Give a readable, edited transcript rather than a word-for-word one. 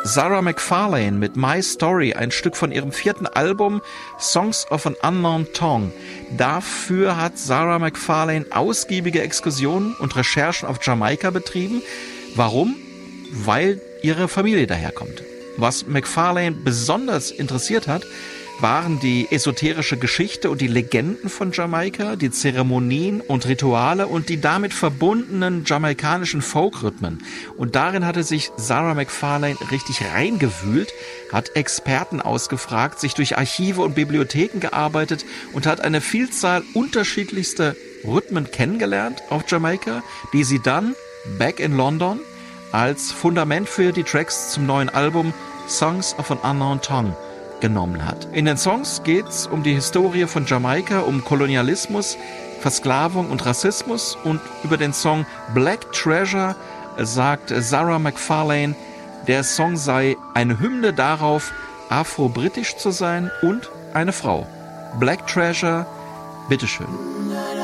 Sarah McFarlane mit My Story, ein Stück von ihrem 4. Album Songs of an Unknown Tongue. Dafür hat Sarah McFarlane ausgiebige Exkursionen und Recherchen auf Jamaika betrieben. Warum? Weil ihre Familie daherkommt. Was McFarlane besonders interessiert hat, waren die esoterische Geschichte und die Legenden von Jamaika, die Zeremonien und Rituale und die damit verbundenen jamaikanischen Folkrhythmen. Und darin hatte sich Sarah McFarlane richtig reingewühlt, hat Experten ausgefragt, sich durch Archive und Bibliotheken gearbeitet und hat eine Vielzahl unterschiedlichster Rhythmen kennengelernt auf Jamaika, die sie dann back in London als Fundament für die Tracks zum neuen Album Songs of an Unknown Tongue genommen hat. In den Songs geht's um die Historie von Jamaika, um Kolonialismus, Versklavung und Rassismus, und über den Song Black Treasure sagt Sarah McFarlane, der Song sei eine Hymne darauf, afro-britisch zu sein und eine Frau. Black Treasure, bitteschön.